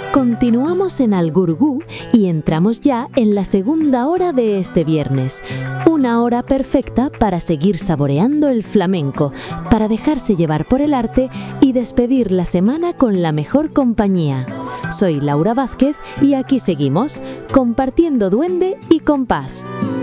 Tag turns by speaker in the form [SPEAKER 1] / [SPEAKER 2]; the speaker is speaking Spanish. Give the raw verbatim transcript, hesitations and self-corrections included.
[SPEAKER 1] Continuamos en Algurgú y entramos ya en la segunda hora de este viernes. Una hora perfecta para seguir saboreando el flamenco, para dejarse llevar por el arte y despedir la semana con la mejor compañía. Soy Laura Vázquez y aquí seguimos, compartiendo duende y compás.